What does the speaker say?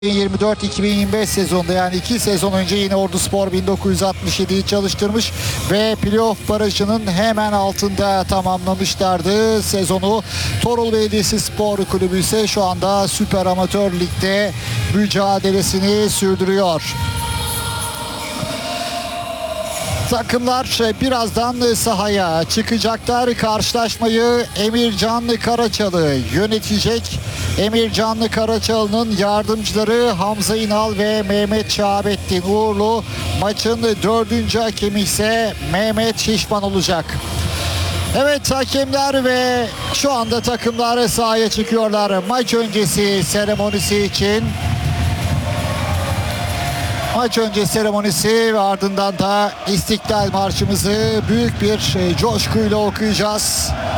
2024-2025 sezonunda, yani 2 sezon önce yine Orduspor 1967'yi çalıştırmış ve playoff barajının hemen altında tamamlamışlardı sezonu. Torul Belediyesi Spor Kulübü ise şu anda Süper Amatör Lig'de mücadelesini sürdürüyor. Takımlar birazdan sahaya çıkacaklar. Karşılaşmayı Emircan Karaçalı yönetecek. Emircan Karaçalı'nın yardımcıları Hamza İnal ve Mehmet Şahabettin Uğurlu. Maçın 4. hakemi ise Mehmet Şişman olacak. Evet, hakemler ve şu anda takımlar sahaya çıkıyorlar maç öncesi seremonisi için. Maç önce seremonisi ve ardından da İstiklal Marşımızı büyük bir coşkuyla okuyacağız.